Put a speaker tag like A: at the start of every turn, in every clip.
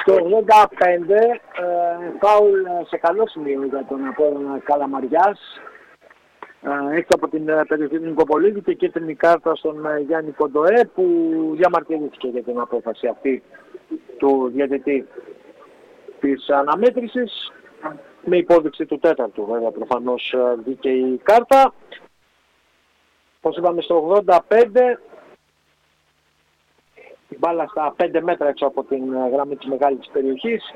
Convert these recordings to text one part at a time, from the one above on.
A: Στο 85 φάουλ σε καλό σημείο για τον Απόλλωνα Καλαμαριάς. Έξω από την περιοχή του Νικοπολίδη και κίτρινη κάρτα στον Γιάννη Κοντοέ που διαμαρτυρήθηκε για την απόφαση αυτή του διαιτητή της αναμέτρησης, με υπόδειξη του τέταρτου βέβαια προφανώς δίκαιη κάρτα. Όπως είπαμε στο 85 η μπάλα στα 5 μέτρα έξω από την γραμμή της μεγάλης περιοχής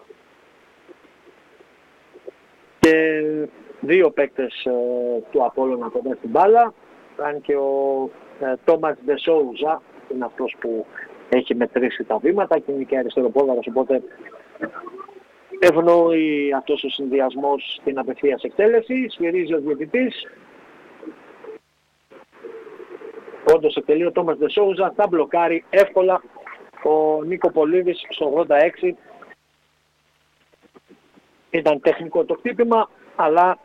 A: και δύο παίκτες του Απόλλωνα κοντά στην μπάλα. Αν και ο Τόμας Ντεσόουζα είναι αυτός που έχει μετρήσει τα βήματα και είναι και αριστεροπόδαρος, οπότε ευνοεί αυτός ο συνδυασμός στην απευθείας εκτέλεση. Σφυρίζει ο διαιτητής. Όντως εκτελεί ο Τόμας Ντεσόουζα, θα μπλοκάρει εύκολα ο Νίκο Πολίδης στο 86. Ήταν τεχνικό το χτύπημα, αλλά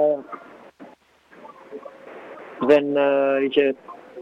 A: δεν είχε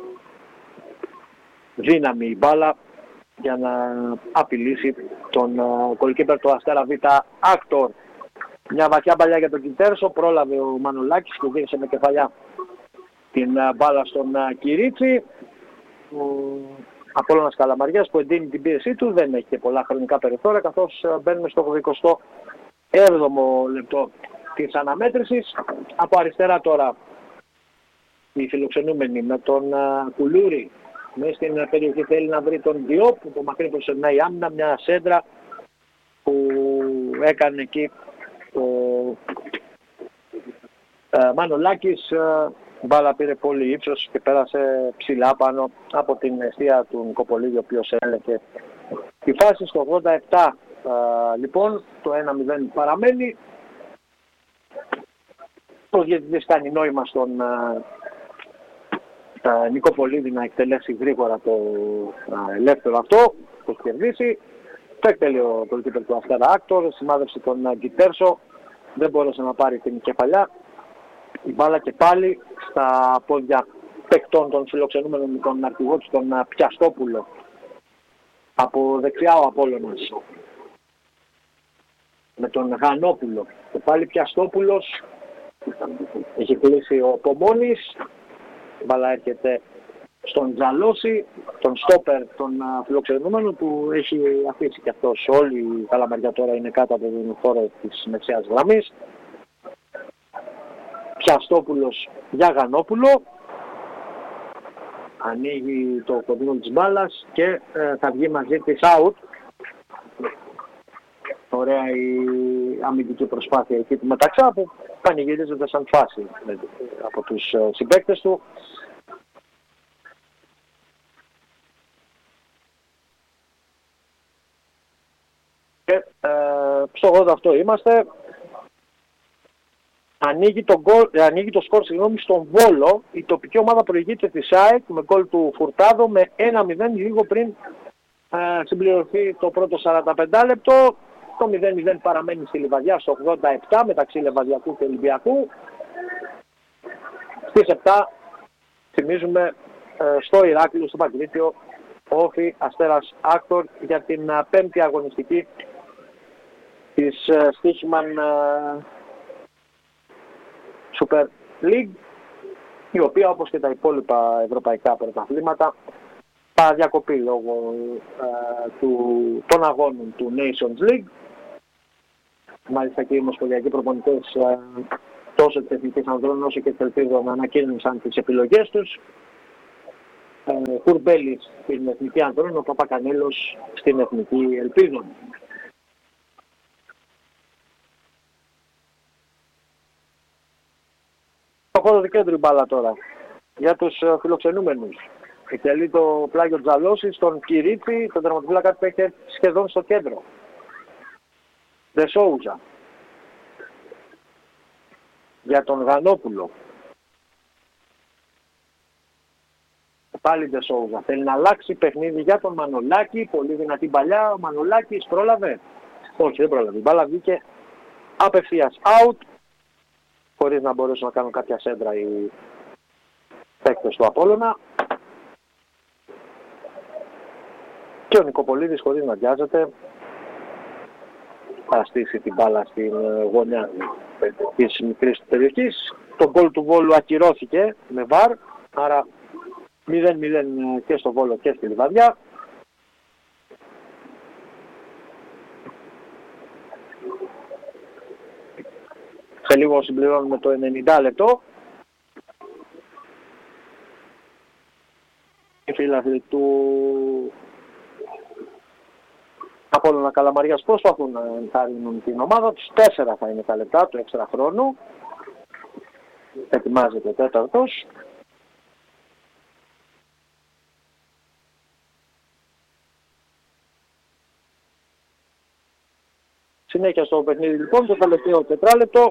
A: δύναμη η μπάλα για να απειλήσει τον goalkeeper του Αστέρα Β Άκτορ. Μια βαθιά παλιά για τον Κιντέρσο, πρόλαβε ο Μανολάκης και γύρισε με κεφαλιά την μπάλα στον Κυρίτσι. Ο Απόλλωνας Καλαμαριάς που εντείνει την πίεσή του, δεν έχει και πολλά χρονικά περιθώρια, καθώς μπαίνουμε στο 27ο λεπτό της αναμέτρησης. Από αριστερά τώρα οι φιλοξενούμενοι με τον Κουλούρη μέσα στην περιοχή θέλει να βρει τον Διόπ που το μακρύ προσερνάει η άμυνα, μια σέντρα που έκανε εκεί ο Μανολάκης. Μπάλα πήρε πολύ ύψος και πέρασε ψηλά πάνω από την αιστεία του Νικοπολίδη, ο οποίος έλεγε τη φάση. Στο 87 λοιπόν το 1-0 παραμένει. Ο διαιτητής κάνει νόημα στον Νικοπολίδη να εκτελέσει γρήγορα το ελεύθερο αυτό, το κερδίσει. Το εκτελεί ο goalkeeper του Αστέρα Άκτορ, σημάδευσε τον Γκιτέρσο, δεν μπόρεσε να πάρει την κεφαλιά. Η μπάλα και πάλι στα πόδια παικτών των φιλοξενούμενων με τον αρχηγό του, τον Πιαστόπουλο. Από δεξιά ο Απόλλωνας με τον Γανόπουλο. Και πάλι Πιαστόπουλος, έχει κλείσει ο Πομόνης. Η μπάλα έρχεται στον Τζαλώση, τον στόπερ των φιλοξενούμενων που έχει αφήσει και αυτός. Όλη η Καλαμαριά τώρα είναι κάτω από τον χώρο της μεσαίας γραμμής. Πιαστόπουλος για Γανόπουλο. Ανοίγει το κοντινό της μπάλας και θα βγει μαζί της out. Ωραία η αμυντική προσπάθεια εκεί του Μεταξά που πανηγυρίζεται σαν φάση από τους συμπαίκτες του. Και στο 88 είμαστε. Ανοίγει το σκορ στον Βόλο. Η τοπική ομάδα προηγείται της ΑΕΚ με γκολ του Φουρτάδο με 1-0 λίγο πριν συμπληρωθεί το πρώτο 45 λεπτό. Το 0-0 παραμένει στη Λιβαδιά στο 87 μεταξύ Λιβαδιακού και Ολυμπιακού. Στις 7 θυμίζουμε στο Ηράκλειο, στο Παγκρίτιο, Όφι Αστέρας Άκτορ για την πέμπτη αγωνιστική της Στίχημαν Super League, η οποία όπως και τα υπόλοιπα ευρωπαϊκά πρωταθλήματα θα διακοπεί λόγω των αγώνων του Nations League. Μάλιστα και οι ομοσπονδιακοί προπονητές τόσο της Εθνικής Ανδρών όσο και της Ελπίδων ανακοίνωσαν τις επιλογές τους. Κουρμπέλης στην Εθνική Ανδρών, ο Παπακανέλος στην Εθνική Ελπίδων. Το χώρο δικέντρου μπάλα τώρα για τους φιλοξενούμενους. Εκτελεί το πλάγιο Τζαλώση στον Κυρίτσι, τον τερματοφύλακα που έχει σχεδόν στο κέντρο. Ντεσόουζα για τον Γανόπουλο. Πάλι Ντεσόουζα. Θέλει να αλλάξει παιχνίδι για τον Μανολάκη. Πολύ δυνατή παλιά. Ο Μανολάκης πρόλαβε. Όχι, δεν πρόλαβε. Η μπάλα βγήκε απευθείας out, χωρίς να μπορέσουν να κάνουν κάποια σέντρα οι παίκτες του Απόλλωνα. Και ο Νικοπολίδης, χωρίς να βιάζεται, θα στήσει την μπάλα στην γωνιά της μικρής περιοχής. Το γκολ του Βόλου ακυρώθηκε με βαρ, άρα 0-0 και στο Βόλο και στη Λιβαδιά. Σε λίγο συμπληρώνουμε το 90 λεπτό. Οι φίλοι του Απόλλωνα Καλαμαρίας προσπαθούν να ενθαρρύνουν την ομάδα τους. 4 θα είναι τα λεπτά του έξτρα χρόνου. Ετοιμάζεται ο τέταρτος. Συνέχεια στο παιχνίδι λοιπόν, το τελευταίο τετράλεπτο.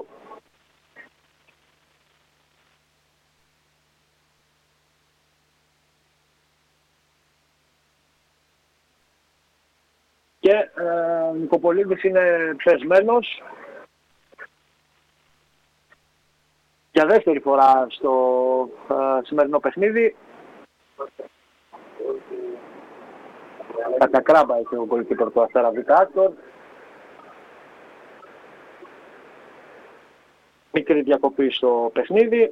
A: Και ο Νικοπολίδης είναι ψεσμένος για δεύτερη φορά στο σημερινό παιχνίδι. Κατά κράμπα έχει ο γκολκίπερ του Αστέρα Β' Άκτορ. Μικρή διακοπή στο παιχνίδι.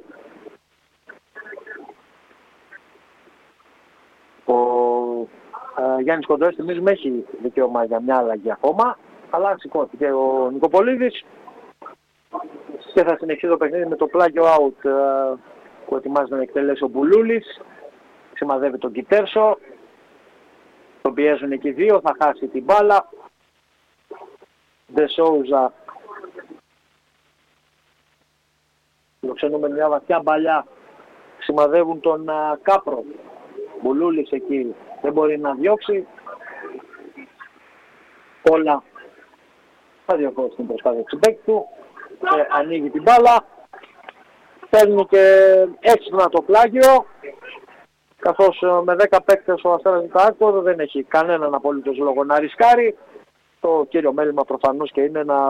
A: Γιάννης Κοντοές θυμίζουμε έχει δικαίωμα για μια αλλαγή ακόμα, αλλά σηκώθηκε ο Νικοπολίδης και θα συνεχίσει το παιχνίδι με το πλάγιο out που ετοιμάζεται να εκτελέσει ο Μπουλούλης. Σημαδεύει τον Κιτέρσο, τον πιέζουν εκεί δύο, θα χάσει την μπάλα. Ντεσόουζα, φιλοξενούμε μια βαθιά μπαλιά, σημαδεύουν τον Κάπρο. Μπουλούλης εκεί δεν μπορεί να διώξει. Όλα θα διωκώσει την προσπάθεια του συμπαίκτη του και ανοίγει την μπάλα. Παίρνει και έξυπνα το πλάγιο, καθώς με 10 παίκτες ο Αστέρας Β' Άκτορ δεν έχει κανέναν απολύτως λόγο να ρισκάρει. Το κύριο μέλημα προφανώς και είναι να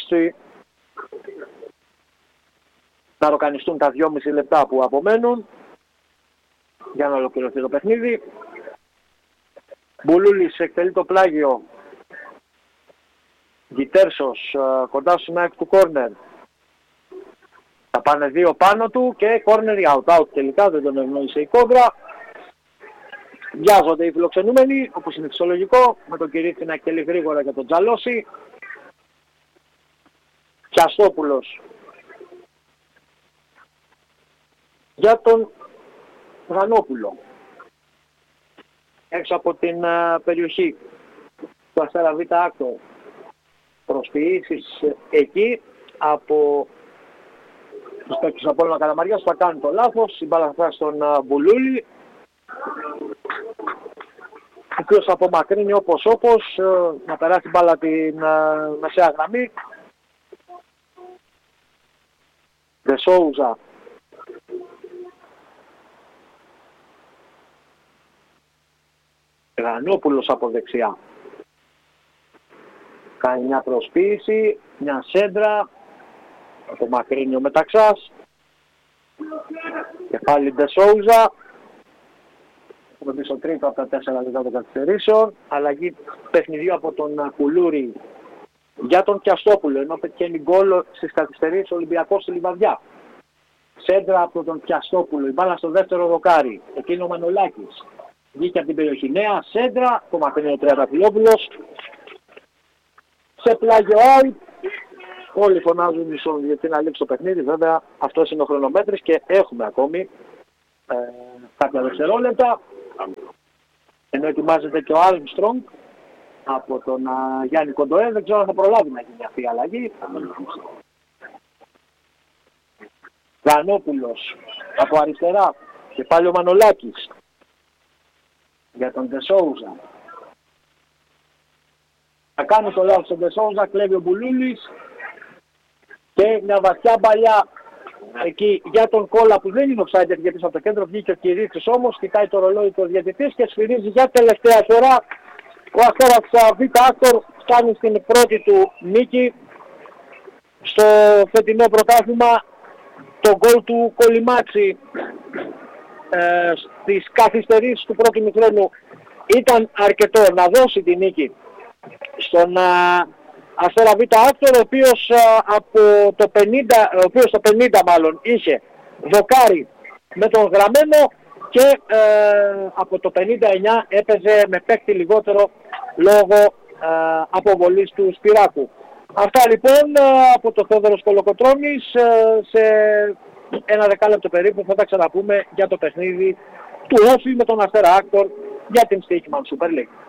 A: ροκανιστούν τα 2,5 λεπτά που απομένουν για να ολοκληρωθεί το παιχνίδι. Μπουλούλης εκτελεί το πλάγιο. Γκιτέρσος κοντά στο σημείο του κόρνερ. Θα πάνε δύο πάνω του και κόρνερ out τελικά, δεν τον ευνοήσε η κόντρα. Βιάζονται οι φιλοξενούμενοι, όπως είναι φυσιολογικό, με τον Κυρίτσι να εκτελεί γρήγορα για τον Τζαλώση. Πιαστόπουλος για τον Γανόπουλο. Έξω από την περιοχή του Αστέρα Β' Άκτορ. Προσποιήσεις εκεί από τους παίκτες του Απόλλωνα Καλαμαρίας που θα κάνουν το λάθος. Η μπάλα θα φτάσει στον Μπουλούλη, ο οποίος θα απομακρύνει όπως να περάσει την μπάλα την μεσαία γραμμή. Ντεσόουζα Γανόπουλος από δεξιά. Κάνει μια προσποίηση, μια σέντρα, απομακρύνει ο Μεταξάς. Και πάλι Ντεσόουζα. Έχουμε μπει στο τρίτο από τα 4 λεπτά των καθυστερήσεων. Αλλαγή παιχνιδιού από τον Κουλούρη για τον Πιαστόπουλο, ενώ πετυχαίνει γκολ στις καθυστερήσεις Ολυμπιακός στη Λιβαδιά. Σέντρα από τον Πιαστόπουλο, η μπάλα στο δεύτερο δοκάρι. Εκείνο ο Μανολάκης. Βγήκε από την περιοχή. Νέα σέντρα, το μακρινό ο Τριανταφυλόπουλος. Σε πλάγιο out. Όλοι φωνάζουν στον διετή να λήξει το παιχνίδι. Βέβαια αυτός είναι ο χρονομέτρης και έχουμε ακόμη κάποια δευτερόλεπτα. Ενώ ετοιμάζεται και ο Άρμστρονγκ από τον Γιάννη Κοντοέ. Δεν ξέρω αν θα προλάβει να γίνει αυτή η αλλαγή. Γανόπουλος από αριστερά και πάλι ο Μανολάκης για τον Ντεσόουζα. Θα κάνει το λάθος στον Ντεσόουζα, κλέβει ο Μπουλούλης και μια βαθιά μπαλιά εκεί για τον Κόλλα που δεν είναι offside γιατί πίσω από το κέντρο. Βγήκε ο Κυρίτσης όμως, κοιτάει το ρολόι του διαιτητής και σφυρίζει για τελευταία φορά. Ο Αστέρας Β' Άκτορ φτάνει στην πρώτη του νίκη στο φετινό πρωτάθλημα. Το γκολ του Κολυμάτση στις καθυστερήσεις του πρώτου ημιχρόνου ήταν αρκετό να δώσει τη νίκη στον Αστέρα Β Άκτορ, ο οποίος από το 50 μάλλον είχε δοκάρι με τον Γραμμένο και από το 59 έπαιζε με παίκτη λιγότερο λόγω αποβολής του Σπυράκου. Αυτά λοιπόν από το Θόδωρος Κολοκοτρώνης. Σε ένα δεκάλεπτο περίπου θα τα ξαναπούμε για το παιχνίδι του Όφη με τον Αστέρα Άκτορ για την Stoichman Super League.